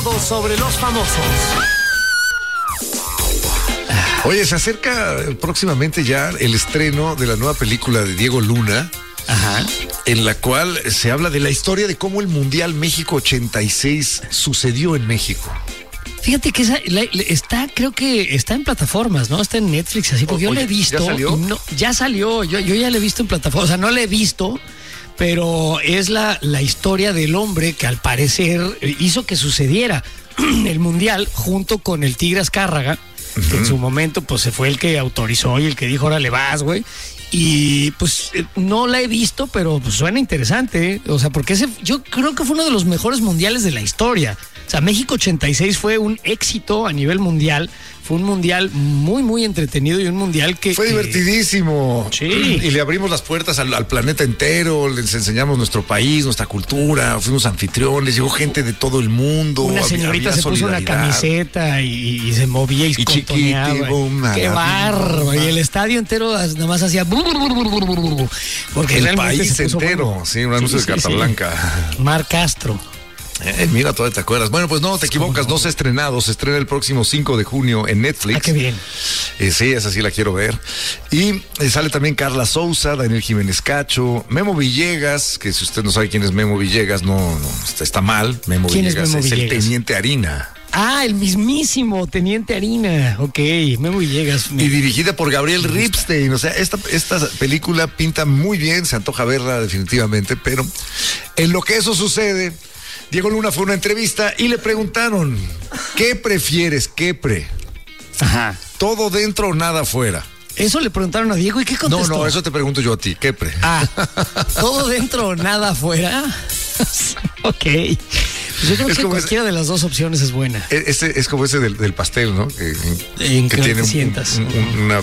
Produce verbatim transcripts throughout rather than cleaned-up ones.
Todo sobre los famosos. Oye, se acerca próximamente ya el estreno de la nueva película de Diego Luna. Ajá. En la cual se habla de la historia de cómo el Mundial México ochenta y seis sucedió en México. Fíjate que esa, la, la, está, creo que está en plataformas, ¿no? Está en Netflix, así, porque o, yo oye, la he visto. ¿Ya salió? No, ya salió, yo, yo ya la he visto en plataformas, o sea, no la he visto, pero es la, la historia del hombre que al parecer hizo que sucediera el Mundial junto con el Tigre Azcárraga, uh-huh. que en su momento pues se fue el que autorizó y el que dijo, órale vas, güey. Y pues no la he visto, pero pues suena interesante, ¿eh? O sea, porque ese yo creo que fue uno de los mejores mundiales de la historia. O sea, México ochenta y seis fue un éxito a nivel mundial. Fue un mundial muy, muy entretenido y un mundial que... Fue que... divertidísimo. Sí. Y le abrimos las puertas al, al planeta entero, les enseñamos nuestro país, nuestra cultura, fuimos anfitriones, llegó gente de todo el mundo. Una señorita había, había se puso una camiseta y, y se movía y, y contoneaba. Y boom, ¡qué bárbaro! Y el estadio entero nada más hacía... Porque el país entero, bueno. Sí, un anuncio sí, de carta sí, blanca. Sí. Mar Castro. Eh, mira, todavía te acuerdas. Bueno, pues no, te equivocas, no se ha estrenado, se estrena el próximo cinco de junio en Netflix. Ah, qué bien. Eh, sí, esa sí la quiero ver. Y eh, sale también Carla Souza, Daniel Jiménez Cacho, Memo Villegas, que si usted no sabe quién es Memo Villegas, no, no está, está mal. Memo ¿Quién Villegas es, Memo es Villegas? El Teniente Harina. Ah, el mismísimo Teniente Harina. Ok, Memo Villegas. Me... Y dirigida por Gabriel Ripstein. O sea, esta, esta película pinta muy bien, se antoja verla definitivamente, pero en lo que eso sucede... Diego Luna fue a una entrevista y le preguntaron, ¿qué prefieres, qué pre? Ajá. ¿Todo dentro o nada afuera? Eso le preguntaron a Diego y ¿qué contestó? No, no, eso te pregunto yo a ti, ¿qué pre? Ah, ¿todo dentro o nada afuera? Ok. Pues yo creo es que cualquiera ese, de las dos opciones es buena. Ese es como ese del, del pastel, ¿no? Que, en que, que tiene un, sientas. Un, un, una...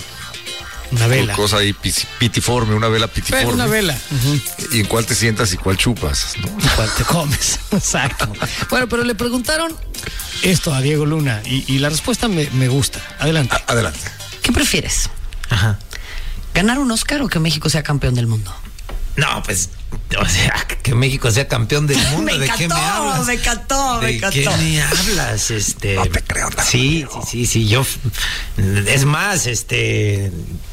Una vela. Una cosa ahí pitiforme, una vela pitiforme. Pero una vela. Uh-huh. Y en cuál te sientas y cuál chupas, ¿no? Y cuál te comes. Exacto. Bueno, pero le preguntaron esto a Diego Luna y, y la respuesta me, me gusta. Adelante. A- adelante. ¿Qué prefieres? Ajá. ¿Ganar un Oscar o que México sea campeón del mundo? No, pues, o sea, que México sea campeón del mundo. me ¿De encantó, qué me hablas? Me encantó, me ¿De encantó. qué me hablas? Este. No te creo nada. Sí, sí, sí, sí. Yo, es más, este.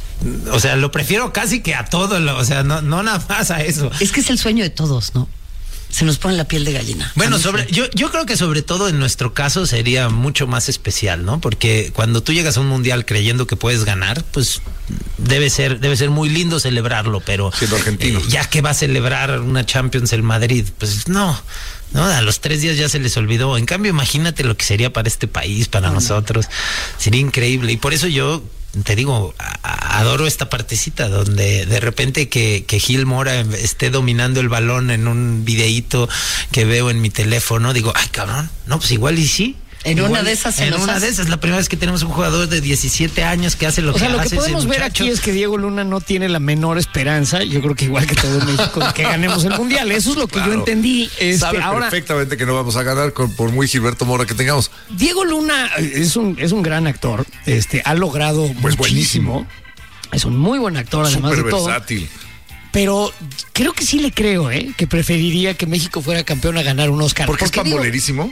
O sea, lo prefiero casi que a todo, lo, o sea, no, no nada más a eso. Es que es el sueño de todos, ¿no? Se nos pone la piel de gallina. Bueno, sobre, yo, yo creo que sobre todo en nuestro caso sería mucho más especial, ¿no? Porque cuando tú llegas a un mundial creyendo que puedes ganar, pues debe ser, debe ser muy lindo celebrarlo, pero siendo argentino. Eh, ya que va a celebrar una Champions el Madrid, pues no. No, a los tres días ya se les olvidó. En cambio, imagínate lo que sería para este país, para oh, nosotros. Sería increíble. Y por eso yo te digo, a, adoro esta partecita donde de repente que, que Gil Mora esté dominando el balón en un videíto que veo en mi teléfono, digo, ay cabrón, no, pues igual y sí. En igual, una de esas se En nos una hace. de esas, la primera vez que tenemos un jugador de diecisiete años que hace lo o que hace. sea, lo que podemos ver muchacho. aquí es que Diego Luna no tiene la menor esperanza, yo creo que igual que todo México, de que ganemos el Mundial. Eso es lo que claro. yo entendí. Este, Sabe ahora, perfectamente que no vamos a ganar con, por muy Gilberto Mora que tengamos. Diego Luna es un, es un gran actor, este, ha logrado pues muchísimo. Buenísimo. Es un muy buen actor, además Súper de todo. versátil. Pero creo que sí le creo, ¿eh? Que preferiría que México fuera campeón a ganar un Oscar. ¿Porque, porque es pambolerísimo?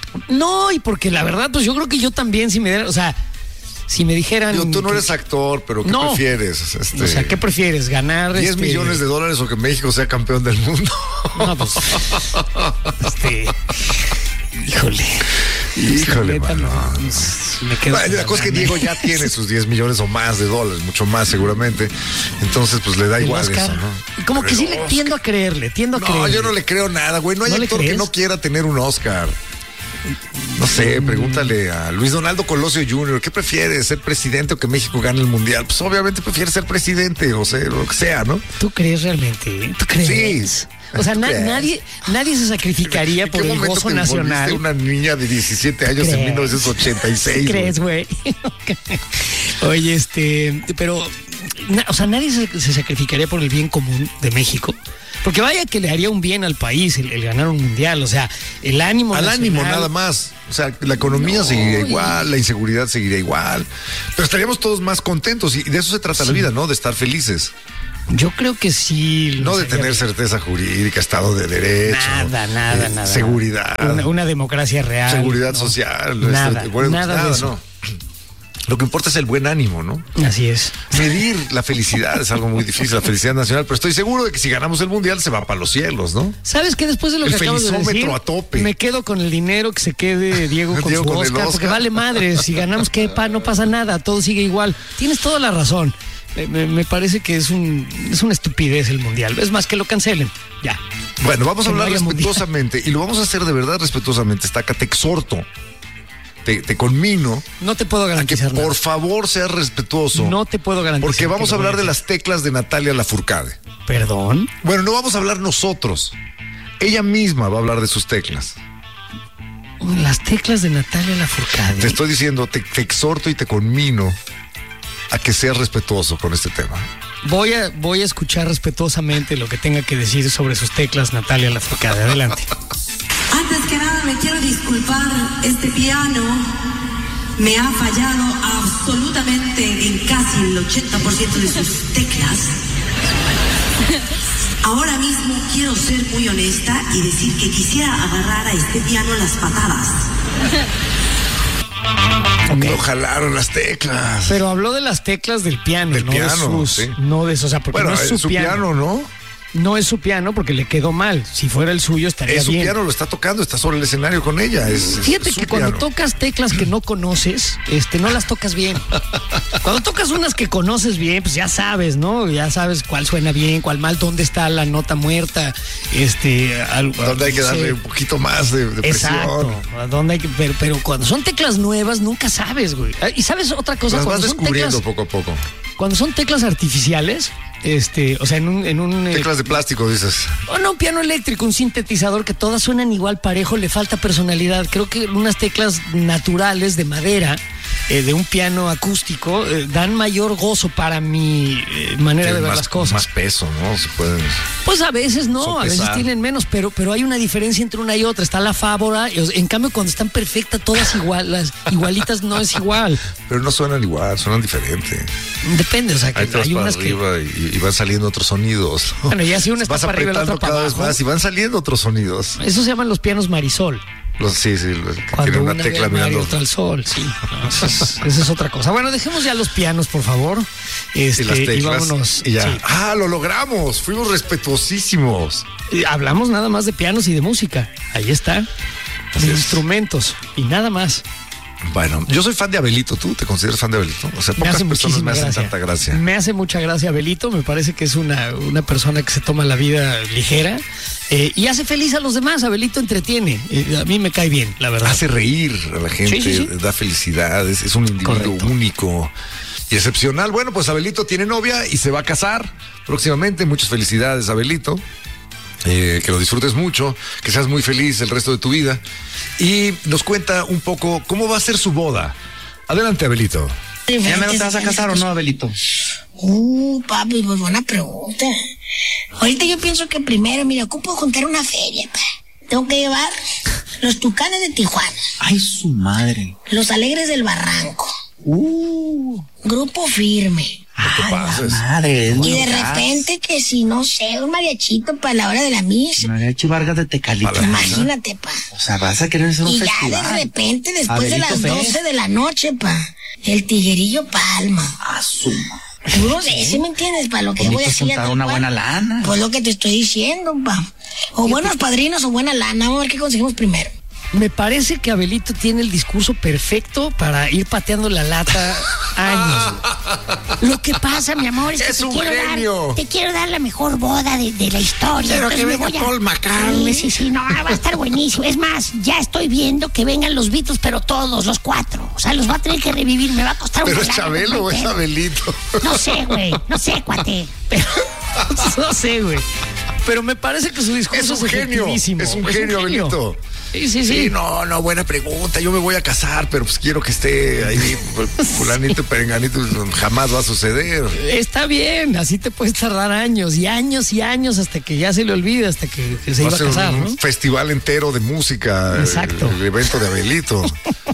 No, y porque la verdad, pues yo creo que yo también, si me dieran, o sea, si me dijeran... Digo, tú no que, eres actor, pero ¿qué no, prefieres? Este, o sea, ¿qué prefieres? ¿Ganar diez este, millones de dólares o que México sea campeón del mundo? No, pues... este... Híjole. Híjole, neta, mano. No, me quedo bueno, la cosa es que Diego ya tiene sus diez millones o más de dólares, mucho más seguramente. Entonces, pues le da igual Oscar, eso, ¿no? Y como pero que sí le tiendo a creerle, tiendo a no, creerle. No, yo no le creo nada, güey. No hay ¿No actor que no quiera tener un Oscar. No sé, pregúntale a Luis Donaldo Colosio junior ¿Qué prefieres, ser presidente o que México gane el mundial? Pues obviamente prefiere ser presidente, o sea, lo que sea, ¿no? ¿Tú crees realmente? ¿Tú crees? Sí. O sea, na- nadie, nadie se sacrificaría por el gozo te nacional. Una niña de diecisiete años en mil novecientos ochenta y seis. ¿Crees, güey? Oye, este, pero, na- o sea, nadie se, se sacrificaría por el bien común de México. Porque vaya que le haría un bien al país el, el ganar un mundial, o sea, el ánimo Al nacional, ánimo nada más. O sea, la economía No, seguiría y- igual, la inseguridad seguiría igual. Pero estaríamos todos más contentos y de eso se trata Sí. la vida, ¿no? De estar felices. Yo creo que sí. No de sería tener bien. certeza jurídica, Estado de Derecho. Nada, nada, eh, nada. Seguridad. Una, una democracia real. Seguridad ¿no? social. Nada, este, bueno, nada, nada, de eso. no. Lo que importa es el buen ánimo, ¿no? Así es. Medir la felicidad es algo muy difícil, la felicidad nacional, pero estoy seguro de que si ganamos el mundial se va para los cielos, ¿no? ¿Sabes qué? Después de lo El que acabas de felizómetro decir, a tope. me quedo con el dinero, que se quede Diego con Diego su con el Oscar, Oscar. porque vale madre. Si ganamos, ¿qué, pa? No pasa nada, todo sigue igual. Tienes toda la razón. Me, me- me parece que es un es una estupidez el mundial. Es más, que lo cancelen. Ya. Bueno, vamos a Que no hablar haya mundial. respetuosamente y lo vamos a hacer de verdad respetuosamente. Está acá, te exhorto, te, te conmino No te puedo a que garantizar nada. por favor seas respetuoso. No te puedo garantizar. Porque vamos que a lo hablar voy de hacer. las teclas de Natalia Lafourcade. Perdón. Bueno, no vamos a hablar nosotros. Ella misma va a hablar de sus teclas. Las teclas de Natalia Lafourcade. Te estoy diciendo, te, te exhorto y te conmino a que seas respetuoso con este tema. Voy a, voy a escuchar respetuosamente lo que tenga que decir sobre sus teclas Natalia Lafourcade. Adelante. Antes que nada me quiero disculpar, este piano me ha fallado absolutamente en casi el ochenta por ciento de sus teclas. Ahora mismo quiero ser muy honesta y decir que quisiera agarrar a este piano a las patadas. Ok. No jalaron las teclas. Pero habló de las teclas del piano, Del no piano, de sus, sí. no de eso, o sea, porque Bueno, no es su, es su piano. piano, ¿no? No es su piano porque le quedó mal. Si fuera el suyo estaría Es su bien. piano, lo está tocando, está sobre el escenario con ella. Es, es Fíjate su que cuando piano. tocas teclas que no conoces, este, no las tocas bien. Cuando tocas unas que conoces bien, pues ya sabes, ¿no? Ya sabes cuál suena bien, cuál mal, dónde está la nota muerta, este, algo. Donde hay que no sé. darle un poquito más de, de presión. Exacto. ¿A dónde hay que, pero, pero cuando son teclas nuevas, nunca sabes, güey. Ah, Y sabes otra cosa, Las vas cuando son descubriendo teclas, poco a poco. cuando son teclas artificiales, este, o sea, en un, en un eh, Teclas de plástico, dices. o no, un piano eléctrico, un sintetizador que todas suenan igual parejo, le falta personalidad. Creo que unas teclas naturales de madera, eh, de un piano acústico, eh, dan mayor gozo para mi eh, manera de Tienen ver más, las cosas. más peso, ¿no? Se pueden. Pues a veces no, Son a veces pesar. tienen menos, pero, pero hay una diferencia entre una y otra. Está la fábora, y, o sea, en cambio cuando están perfectas, todas igual, las igualitas no es igual. Pero no suenan igual, suenan diferente. Depende, o sea, que Ahí te vas hay para unas que... arriba y, y van saliendo otros sonidos. ¿no? Bueno, ya si una está Vas para arriba y la apretando otra para cada vez abajo. más y van saliendo otros sonidos. Eso se llaman los pianos Marisol. Los, sí, sí, los que Cuando tienen una una tecla ve al mar y mirando. otra al sol, sí. No, esa, es, esa es otra cosa. Bueno, dejemos ya los pianos, por favor. Este, Y las teclas. y vámonos. y ya. Sí. Ah, lo logramos. Fuimos respetuosísimos. Y hablamos nada más de pianos y de música. Ahí está. Así De es. instrumentos y nada más. Bueno, yo soy fan de Abelito. ¿Tú te consideras fan de Abelito? O sea, Me pocas hace personas muchísima me hacen gracia. tanta gracia. Me hace mucha gracia Abelito. Me parece que es una, una persona que se toma la vida ligera eh, y hace feliz a los demás. Abelito entretiene. Eh, a mí me cae bien, la verdad. Hace reír a la gente, Sí, sí, sí. da felicidad, es, es un individuo Correcto. único y excepcional. Bueno, pues Abelito tiene novia y se va a casar próximamente. Muchas felicidades, Abelito. Eh, que lo disfrutes mucho, que seas muy feliz el resto de tu vida. Y nos cuenta un poco cómo va a ser su boda. Adelante, Abelito. ¿Ya me lo te vas a casar o no, Abelito? Uh, papi, pues buena pregunta. Ahorita yo pienso que primero, mira, ocupo juntar una feria, pa. Tengo que llevar los Tucanes de Tijuana, Ay, su madre. los Alegres del Barranco, Uh. Grupo Firme. te Ay, pases. la madre. es Y muy de local. repente que si, no sé, un mariachito para la hora de la misa. Mariachi Vargas de Tecalita. Para la Imagínate, pa. O sea, vas a querer hacer un Y ya festival. de repente, después de Abelito las Fest. doce de la noche, pa, el Tiguerillo Palma. A su madre. Puro de ese, ¿me entiendes? Para lo que Bonito voy a hacer. juntar una buena lana. Pues lo que te estoy diciendo, pa. O buenos padrinos o buena lana. Vamos a ver qué conseguimos primero. Me parece que Abelito tiene el discurso perfecto para ir pateando la lata años. Lo que pasa, mi amor, es que Es te un quiero genio. dar, te quiero dar la mejor boda de, de la historia. Pero Entonces que me venga voy a- Paul McCartney. Sí, sí, sí, no, va a estar buenísimo. Es más, ya estoy viendo que vengan los Beatles, pero todos, los cuatro. O sea, los va a tener que revivir, me va a costar un Pero es lana, Chabelo o es ¿no? Abelito. No sé, güey, no sé, cuate. Pero, no sé, güey. Pero me parece que su discurso Es es, un genio. efectivísimo. Es un genio, Abelito. Sí, sí, sí. Sí, no, no, buena pregunta. Yo me voy a casar, pero pues quiero que esté ahí fulanito, perenganito. Jamás va a suceder. Está bien, así te puedes tardar años y años y años hasta que ya se le olvide, hasta que, que se Va iba a a ser casar, un ¿no? festival entero de música. Exacto. El, el evento de Abelito.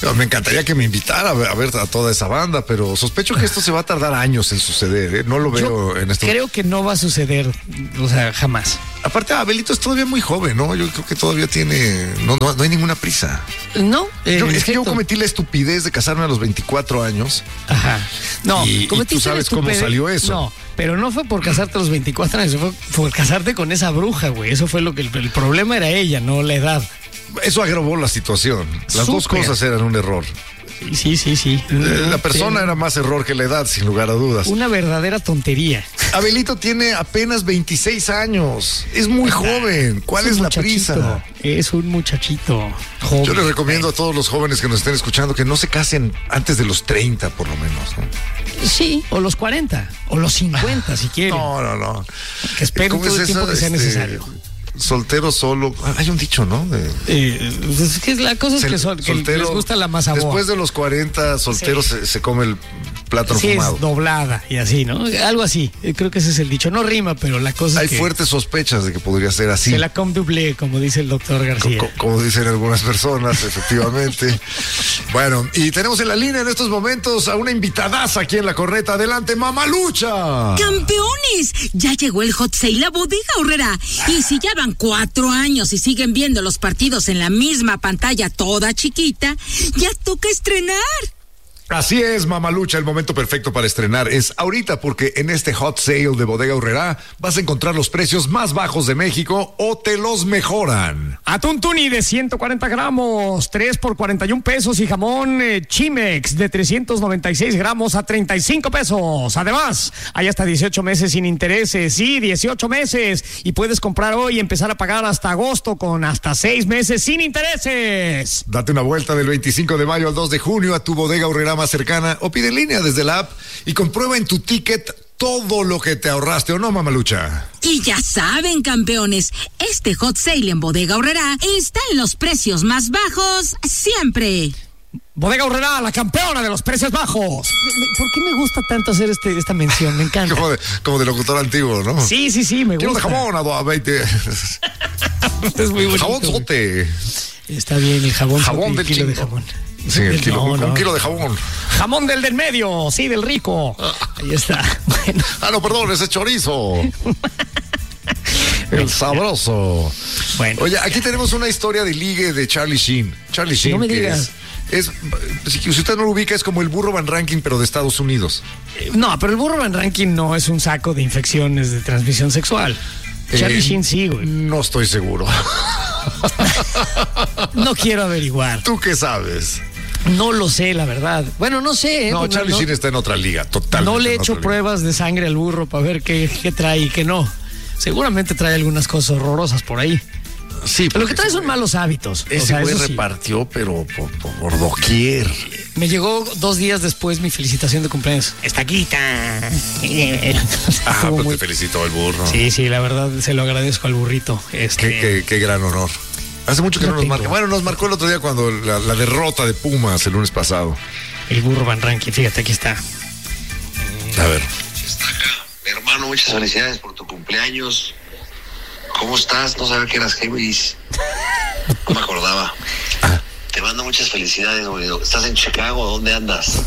Me encantaría que me invitara a ver, a ver a toda esa banda, pero sospecho que esto se va a tardar años en suceder, ¿eh? No lo veo Yo en esto. creo que no va a suceder, o sea, jamás. Aparte, Abelito es todavía muy joven, ¿no? Yo creo que todavía tiene, no, no, no hay ninguna prisa. No, eh, Yo- es que yo efecto. cometí la estupidez de casarme a los veinticuatro años. Ajá. No, Y- y cometiste tú sabes la cómo estupidez. salió eso. No, pero no fue por casarte a los veinticuatro años, fue por casarte con esa bruja, güey. Eso fue lo que el, el problema era ella, no la edad. Eso agravó la situación. Las dos Súper. cosas eran un error. Sí, sí, sí, sí. Eh, La persona Sí. era más error que la edad, sin lugar a dudas. Una verdadera tontería. Abelito tiene apenas veintiséis años. Es muy joven. ¿Cuál es, un la muchachito, prisa? Es un muchachito joven. Yo les recomiendo a todos los jóvenes que nos estén escuchando que no se casen antes de los treinta, por lo menos, ¿no? Sí, o los cuarenta, o los cincuenta, si quieren. No, no, no. Que esperen ¿Cómo todo es el tiempo eso? que sea Este, necesario. Soltero solo. Ah, hay un dicho, ¿no? De- Eh, pues es que la cosa es que, Sol- son, que soltero, les gusta la masa boa. Después de los cuarenta, soltero Sí. se, se come el plátano Sí, fumado. es doblada y así, ¿no? Algo así. Eh, Creo que ese es el dicho. No rima, pero la cosa Hay es que fuertes sospechas de que podría ser así. se la com doublé, como dice el doctor Co- García. co- como dicen algunas personas, efectivamente. Bueno, y tenemos en la línea en estos momentos a una invitadaza aquí en La Corneta. Adelante, Mamalucha. ¡Campeones! Ya llegó el Hot Sale a Bodega Aurrera. Y si ya van cuatro años y siguen viendo los partidos en la misma pantalla toda chiquita, ya toca estrenar. Así es, Mamalucha, el momento perfecto para estrenar es ahorita, porque en este hot sale de Bodega Aurrera vas a encontrar los precios más bajos de México o te los mejoran. Atún tuni de ciento cuarenta gramos, tres por cuarenta y un pesos y jamón eh, Chimex de trescientos noventa y seis gramos a treinta y cinco pesos. Además, hay hasta dieciocho meses sin intereses, sí, dieciocho meses. Y puedes comprar hoy y empezar a pagar hasta agosto con hasta seis meses sin intereses. Date una vuelta del veinticinco de mayo al dos de junio a tu Bodega Aurrera más cercana o pide en línea desde la app y comprueba en tu ticket todo lo que te ahorraste, ¿o no, Mamalucha? Y ya saben, campeones, este Hot Sale en Bodega Aurrera está en los precios más bajos siempre. Bodega Aurrera, la campeona de los precios bajos. ¿Por qué me gusta tanto hacer este, esta mención? Me encanta. Como de, como de locutor antiguo, ¿no? Sí, sí, sí, me Quiero de gusta. jamón a veinte. Es muy bonito. Jabón sote. Está bien, el jabón. Jabón sote, del el kilo de chingo. jabón. Sí, el kilo, No, un, no. un kilo de jabón. Jamón del del medio, sí, del rico. Ahí está. Bueno, Ah, no, perdón, ese chorizo. El sabroso. Bueno. Oye, aquí tenemos una historia de ligue de Charlie Sheen. Charlie Sheen, No me que digas. es, es, si usted no lo ubica, es como el burro Van Ranking, pero de Estados Unidos. no, pero el burro Van Ranking no es un saco de infecciones de transmisión sexual. Charlie Eh, Sheen sí, güey. No estoy seguro. No quiero averiguar. ¿Tú qué sabes? No lo sé, la verdad. Bueno, no sé. ¿eh? No, Porque Charlie no, Sheen está en otra liga, totalmente. no le he en hecho otra liga. pruebas de sangre al burro para ver qué, qué trae y qué no. Seguramente trae algunas cosas horrorosas por ahí. Sí, Pero lo que porque trae ese son güey- malos hábitos. O Ese sea, güey eso sí. repartió, pero por, por, por doquier. Me llegó dos días después mi felicitación de cumpleaños. Estaquita. Ah, Estuvo pues muy- te felicitó el burro. Sí, sí, la verdad se lo agradezco al burrito. Este, Qué, qué- qué gran honor. Hace mucho que No no, nos tengo. marca. Bueno, nos marcó el otro día cuando la, la derrota de Pumas el lunes pasado. El burro Van Ranking, fíjate, aquí está. A ver. Estaca, mi hermano, muchas felicidades por tu cumpleaños. ¿Cómo estás? No sabía que eras Géminis. No me acordaba. Te mando muchas felicidades, güey. ¿Estás en Chicago? ¿Dónde andas?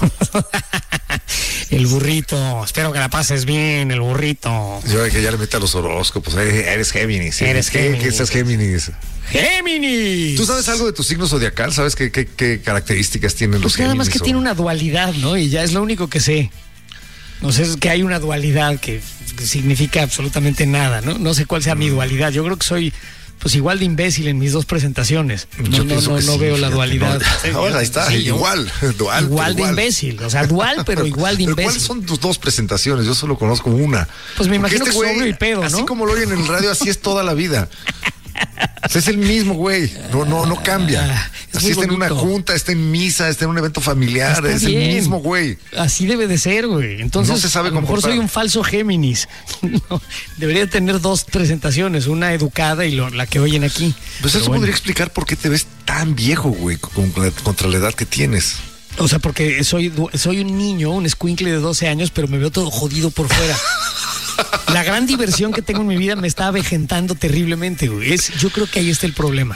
El burrito, espero que la pases bien, el burrito. Yo que ya le mete a los horóscopos. eh, Eres Géminis. ¿sí? Eres ¿Qué, Géminis. ¿Qué estás Géminis? ¡Géminis! ¿Tú sabes algo de tu signo zodiacal? ¿Sabes qué, qué, qué características tienen los Pues nada Géminis? más que o- tiene una dualidad, ¿no? Y ya es lo único que sé. No sé, es que hay una dualidad que significa absolutamente nada, ¿no? No sé cuál sea Mm. mi dualidad. Yo creo que soy pues igual de imbécil en mis dos presentaciones. No, Yo no, pienso no, que no sí, veo la fíjate, dualidad. no. Ahora ahí está, Sí, yo- igual, dual. Igual pero de imbécil, o sea, dual, pero igual de ¿Pero imbécil. ¿Cuáles son tus dos presentaciones? Yo solo conozco una. Pues me Porque imagino que güey, sobrio y pedo, ¿no? Así como lo oyen en el radio, así es toda la vida. O sea, es el mismo güey, no, no, no cambia. Ah, es Así muy está en una bonito. junta, está en misa, está en un evento familiar, Está es bien. el mismo güey. Así debe de ser, güey. Entonces, No se sabe a lo mejor comportar. soy un falso Géminis. No, debería tener dos presentaciones, una educada y lo- la que oyen aquí. Pues Pero eso bueno. podría explicar por qué te ves tan viejo, güey, con- con la- contra la edad que tienes. O sea, porque soy, du- soy un niño, un escuincle de doce años, pero me veo todo jodido por fuera. La gran diversión que tengo en mi vida me está avejentando terriblemente, güey. Es, yo creo que ahí está el problema.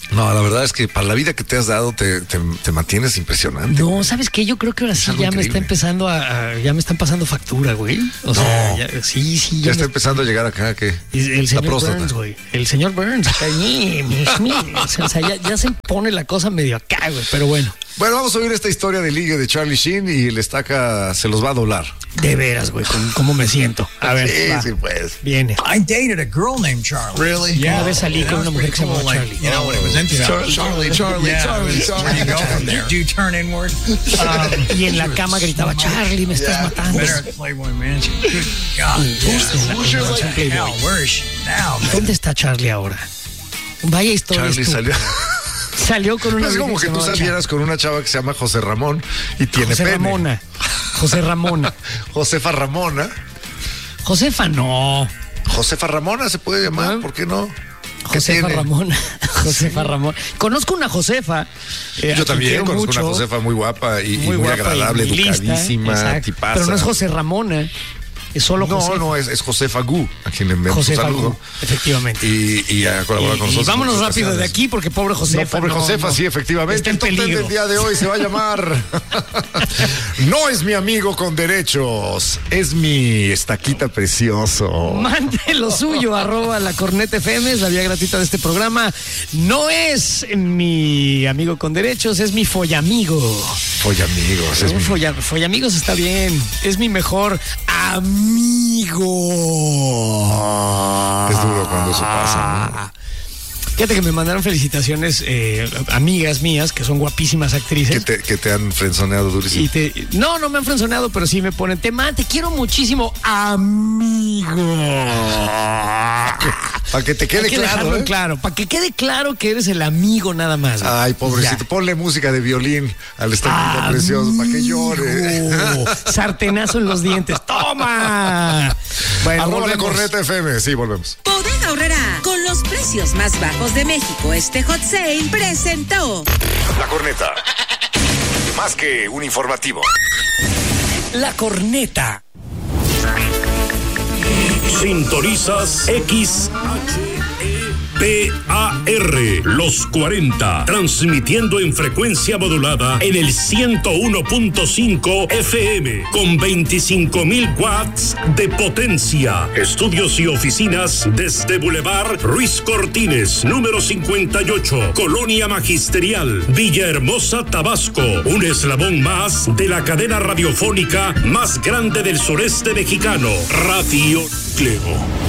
No, la verdad es que para la vida que te has dado te, te, te mantienes impresionante. No, ¿sabes qué? Yo creo que ahora Es sí algo ya me está increíble. empezando a, a- ya me están pasando factura, güey. O sea, ya- sí, sí. Ya ya está me- empezando a llegar acá que el la señor próstata. Burns, güey. El señor Burns. acá, ñe, ñe, ñe. O sea, ya, ya se pone la cosa medio acá, güey. Pero bueno, Bueno, vamos a oír esta historia de ligue de Charlie Sheen y el estaca se los va a doblar. de veras, güey, ¿cómo, cómo me siento? A ver, Sí, va, sí, pues. viene. I dated a girl named Charlie. Really? Una vez salí con una mujer que se llamaba Charlie. You know, when it was into Charlie, Charlie, Charlie, yeah, Charlie, it was- Charlie, where you go from Charlie. there? Do you turn inward? Um, Y en la cama gritaba, Charlie, me estás matando. Better at Playboy Mansion. Good God. Yeah. Who's your Mansion Playboy. hell? Where is she now? man? ¿Dónde está Charlie ahora? Vaya historia. Charlie estúpida. salió. Salió con una Es como vieja que tú se llamaba salieras con una chava que se llama José Ramón y tiene José pene. Ramona. José Ramona. Josefa Ramona. Josefa no. Josefa Ramona se puede llamar, Ah. ¿por qué no? ¿Qué Josefa tiene? Ramona. Josefa Ramón. Conozco una Josefa. eh, a Yo quien también quiero conozco mucho, una Josefa muy guapa y y muy, muy guapa y agradable, muy lista, educadísima, exacto. tipaza. Pero no es José Ramona. Es solo No, Josefa. no, es, es Josefa Gu, a quien le envío un Josefa saludo. Gu, efectivamente. Y, y a colaborar con Y- y nosotros. vámonos en rápido de ocasiones. aquí porque pobre Josefa. No, pobre no, Josefa, no. sí, efectivamente. Está en El top ten peligro. del día de hoy se va a llamar No es mi amigo con derechos, es mi estaquita precioso. Mande lo suyo, arroba la corneta F M, es la vía gratuita de este programa. No es mi amigo con derechos, es mi follamigo. Oye, amigos, es Un mi... folla- Follamigos está bien. Es mi mejor amigo. Es duro cuando eso pasa, ¿no? Fíjate que me mandaron felicitaciones eh, amigas mías que son guapísimas actrices. Que te, que te han frenzoneado durísimo. Y te, no, no me han frenzoneado, pero sí me ponen, te, man, te quiero muchísimo, amigo. Para que te quede Hay que claro, dejarlo ¿eh? en claro, para que quede claro que eres el amigo nada más. güey. Ay, pobrecito, Ya. ponle música de violín al estaquita precioso para que llore. Amigo. Sartenazo en los dientes. ¡Toma! Bueno, Arroba la volvemos. corneta F M, sí, volvemos. Bodega Aurrera, con los precios más bajos de México, este hot sale presentó. La corneta. Más que un informativo. La corneta. Sintonizas X P A R, los cuarenta, transmitiendo en frecuencia modulada en el ciento uno punto cinco F M, con veinticinco mil watts de potencia. Estudios y oficinas desde Boulevard Ruiz Cortines, número cincuenta y ocho, Colonia Magisterial, Villahermosa, Tabasco. Un eslabón más de la cadena radiofónica más grande del sureste mexicano, Radio Cleo.